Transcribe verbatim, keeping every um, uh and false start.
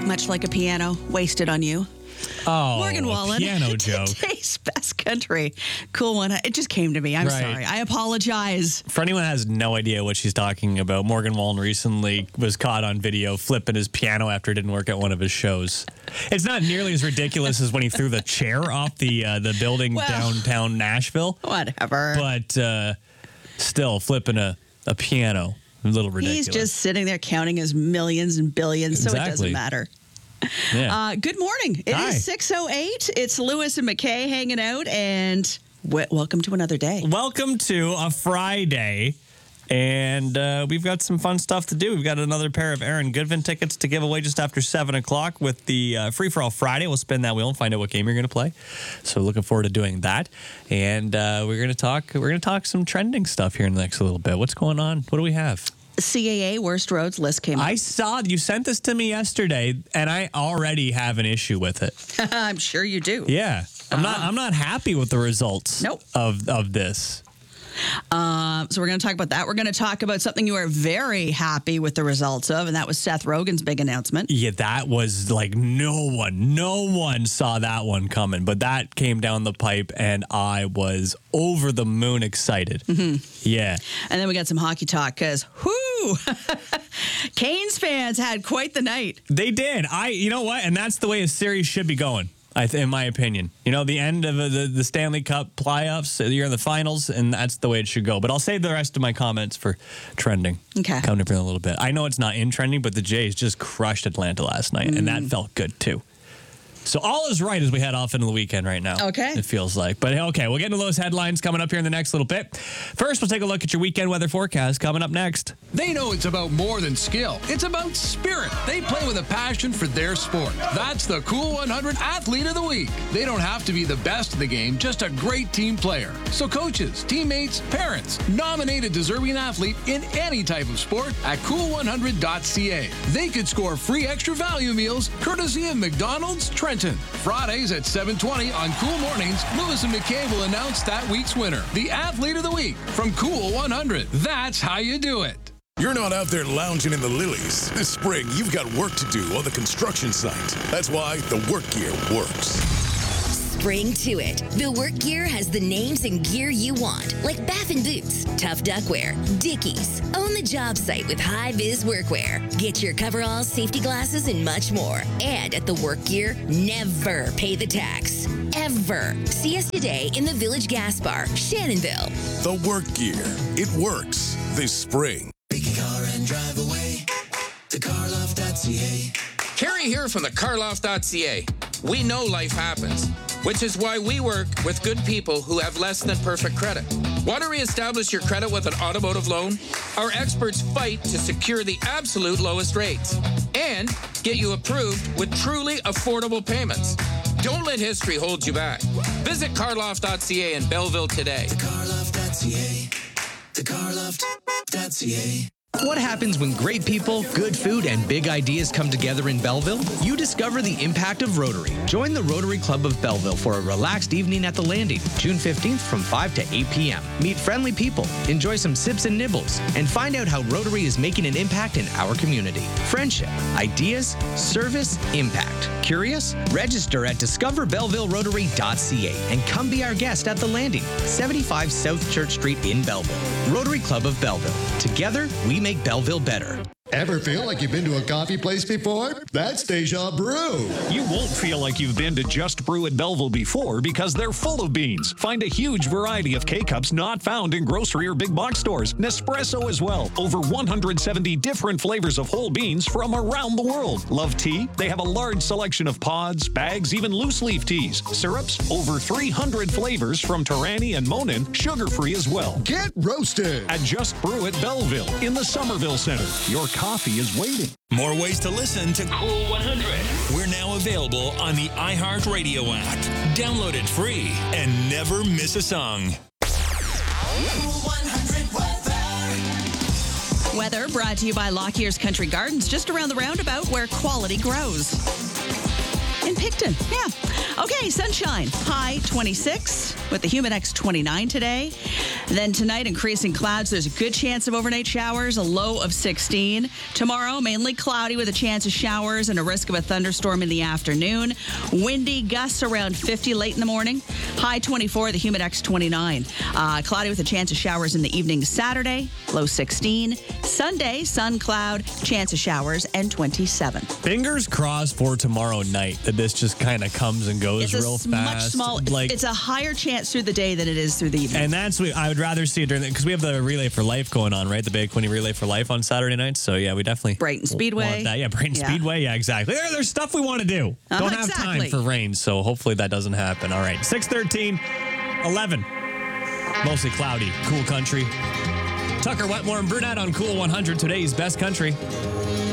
much like a piano, wasted on you. Oh, Morgan Wallen. piano joke. Today's best country. Cool one. It just came to me. I'm Right. sorry. I apologize. For anyone who has no idea what she's talking about, Morgan Wallen recently was caught on video flipping his piano after it didn't work at one of his shows. It's not nearly as ridiculous as when he threw the chair off the uh, the building Well, downtown Nashville. Whatever. But uh, still, flipping a, a piano, a little ridiculous. He's just sitting there counting his millions and billions, so it Exactly. doesn't matter. Yeah. Uh, good morning. It Hi. is six oh eight. It's Lewis and McKay hanging out, and w- welcome to another day. Welcome to a Friday, and uh, we've got some fun stuff to do. We've got another pair of Aaron Goodvin tickets to give away just after seven o'clock with the uh, Free For All Friday. We'll spin that wheel and find out what game you're going to play. So looking forward to doing that. And uh, we're going to talk. We're going to talk some trending stuff here in the next little bit. What's going on? What do we have? C A A worst roads list came up. I saw you sent this to me yesterday, and I already have an issue with it. I'm sure you do. Yeah, I'm not. I'm not happy with the results. Nope. Of of this. Um, so we're going to talk about that. We're going to talk about something you are very happy with the results of, and that was Seth Rogen's big announcement. Yeah, that was like no one, no one saw that one coming, but that came down the pipe, and I was over the moon excited. Mm-hmm. Yeah. And then we got some hockey talk because, whoo, Canes fans had quite the night. They did. I, you know what? And that's the way a series should be going. I th- in my opinion, you know, the end of the, the Stanley Cup playoffs, you're in the finals, and that's the way it should go. But I'll save the rest of my comments for trending. Okay. Coming up in a little bit. I know it's not in trending, but the Jays just crushed Atlanta last night, mm. and that felt good too. So all is right as we head off into the weekend right now. Okay. It feels like. But okay, we'll get into those headlines coming up here in the next little bit. First, we'll take a look at your weekend weather forecast coming up next. They know it's about more than skill. It's about spirit. They play with a passion for their sport. That's the Cool one hundred Athlete of the Week. They don't have to be the best of the game, just a great team player. So coaches, teammates, parents, nominate a deserving athlete in any type of sport at cool one hundred dot c a. They could score free extra value meals courtesy of McDonald's Trenton. Fridays at seven twenty on Cool Mornings, Lewis and McKay will announce that week's winner, the Athlete of the Week from Cool one hundred. That's how you do it. You're not out there lounging in the lilies. This spring, you've got work to do on the construction site. That's why the work gear works. Spring to it. The work gear has the names and gear you want, like Baffin Boots, Tough Duckwear, Dickies. Own the job site with high-vis workwear. Get your coveralls, safety glasses, and much more. And at the work gear, never pay the tax. Ever. See us today in the Village Gas Bar, Shannonville. The work gear. It works this spring. Pick a car and drive away to carloft dot c a. Carrie here from the carloft dot c a. We know life happens, which is why we work with good people who have less than perfect credit. Want to reestablish your credit with an automotive loan? Our experts fight to secure the absolute lowest rates and get you approved with truly affordable payments. Don't let history hold you back. Visit carloft dot c a in Belleville today. The carloft dot c a. The carloft dot c a. What happens when great people, good food, and big ideas come together in Belleville? You discover the impact of Rotary. Join the Rotary Club of Belleville for a relaxed evening at the Landing, June fifteenth from five to eight p.m. Meet friendly people, enjoy some sips and nibbles, and find out how Rotary is making an impact in our community. Friendship, ideas, service, impact. Curious? Register at discover belleville rotary dot c a and come be our guest at the Landing, seventy-five South Church Street in Belleville. Rotary Club of Belleville. Together, we make Belleville better. Ever feel like you've been to a coffee place before? That's Deja Brew. You won't feel like you've been to Just Brew at Belleville before because they're full of beans. Find a huge variety of K-Cups not found in grocery or big box stores. Nespresso as well. Over one hundred seventy different flavors of whole beans from around the world. Love tea? They have a large selection of pods, bags, even loose leaf teas. Syrups? Over three hundred flavors from Tarani and Monin. Sugar-free as well. Get roasted at Just Brew at Belleville in the Somerville Center. Your coffee is waiting. More ways to listen to Cool one hundred. We're now available on the iHeartRadio app. Download it free and never miss a song. Cool one hundred weather. Weather brought to you by Lockyear's Country Gardens, just around the roundabout where quality grows. In Picton, yeah. Okay, sunshine. High twenty-six with the Humidex twenty-nine today. Then tonight, increasing clouds. There's a good chance of overnight showers, a low of sixteen. Tomorrow, mainly cloudy with a chance of showers and a risk of a thunderstorm in the afternoon. Windy gusts around fifty late in the morning. High twenty-four, the Humidex twenty-nine. Uh, cloudy with a chance of showers in the evening Saturday, low sixteen. Sunday, sun, cloud, chance of showers, and twenty-seven. Fingers crossed for tomorrow night that this just kind of comes and goes It's a real s- fast. much small. Like, it's a higher chance through the day than it is through the evening. and that's what I would rather see it during because we have the Relay for Life going on, right? The Bay Quinte Relay for Life on Saturday nights. So yeah, we definitely Brighton Speedway. want that. Yeah, Brighton Yeah. Speedway. Yeah, exactly. There, there's stuff we want to do. Uh-huh, Don't have exactly. time for rain, so hopefully that doesn't happen. All right, six thirteen, eleven. Mostly cloudy, cool country. Tucker Wetmore and Brunette on Cool one hundred, today's best country.